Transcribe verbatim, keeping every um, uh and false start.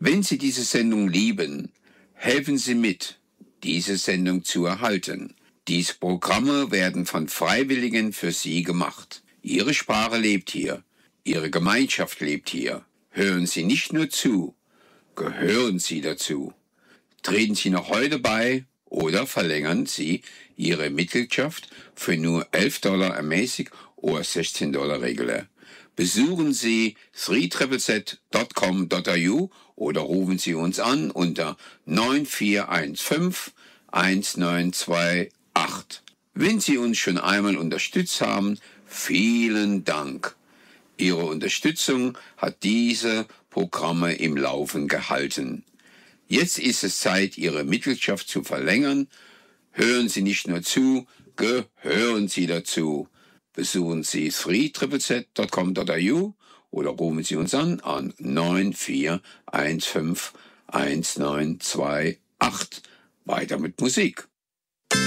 Wenn Sie diese Sendung lieben, helfen Sie mit, diese Sendung zu erhalten. Diese Programme werden von Freiwilligen für Sie gemacht. Ihre Sprache lebt hier. Ihre Gemeinschaft lebt hier. Hören Sie nicht nur zu, gehören Sie dazu. Treten Sie noch heute bei oder verlängern Sie Ihre Mitgliedschaft für nur elf Dollar ermäßig oder sechzehn Dollar regulär. Besuchen Sie drei z z z Punkt com Punkt a u oder rufen Sie uns an unter neun vier eins fünf eins neun zwei acht. Wenn Sie uns schon einmal unterstützt haben, vielen Dank. Ihre Unterstützung hat diese Programme im Laufen gehalten. Jetzt ist es Zeit, Ihre Mitgliedschaft zu verlängern. Hören Sie nicht nur zu, gehören Sie dazu. Besuchen Sie drei z z z Punkt com Punkt a u oder rufen Sie uns an an neun vier eins fünf eins neun zwei acht. Weiter mit Musik.